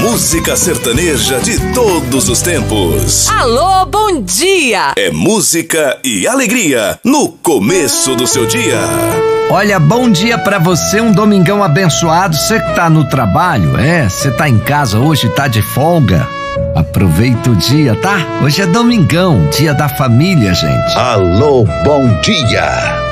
música sertaneja de todos os tempos. Alô, bom dia! É música e alegria no começo do seu dia. Olha, bom dia pra você, um domingão abençoado. Você que tá no trabalho, você tá em casa hoje, tá de folga. Aproveita o dia, tá? Hoje é domingão, dia da família, gente. Alô, bom dia!